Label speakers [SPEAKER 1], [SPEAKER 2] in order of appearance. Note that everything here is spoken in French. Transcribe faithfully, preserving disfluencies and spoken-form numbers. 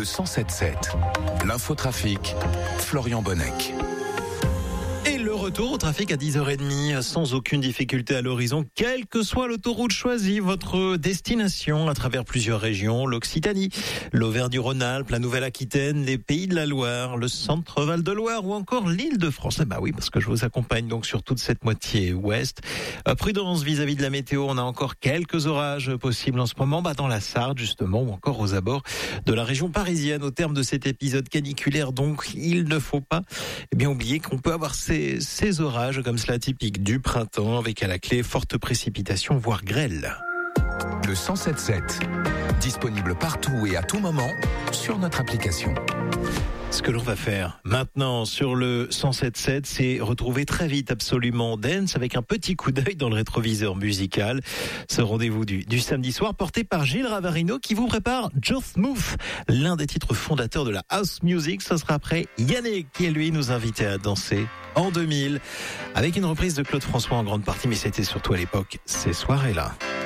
[SPEAKER 1] cent sept sept. L'infotrafic, Florian Bonnec.
[SPEAKER 2] Et le retour au trafic à dix heures trente sans aucune difficulté à l'horizon, quelle que soit l'autoroute choisie, votre destination à travers plusieurs régions, l'Occitanie, l'Auvergne-du-Rhône-Alpes, la Nouvelle-Aquitaine, les Pays de la Loire, le centre Val-de-Loire ou encore l'Île-de-France. Eh bah oui, parce que je vous accompagne donc sur toute cette moitié ouest. Euh, prudence vis-à-vis de la météo, on a encore quelques orages possibles en ce moment, bah dans la Sarthe justement, ou encore aux abords de la région parisienne. Au terme de cet épisode caniculaire, donc, il ne faut pas eh bien oublier qu'on peut avoir ces Ces orages comme cela typiques du printemps avec à la clé fortes précipitations voire grêle.
[SPEAKER 1] Le cent sept sept, disponible partout et à tout moment sur notre application.
[SPEAKER 2] Ce que l'on va faire maintenant sur le cent sept sept, c'est retrouver très vite Absolument Dance avec un petit coup d'œil dans le rétroviseur musical. Ce rendez-vous du, du samedi soir porté par Gilles Ravarino qui vous prépare Just Move, l'un des titres fondateurs de la house music. Ce sera après Yannick qui lui nous invitait à danser en deux mille avec une reprise de Claude François en grande partie, mais c'était surtout à l'époque ces soirées-là.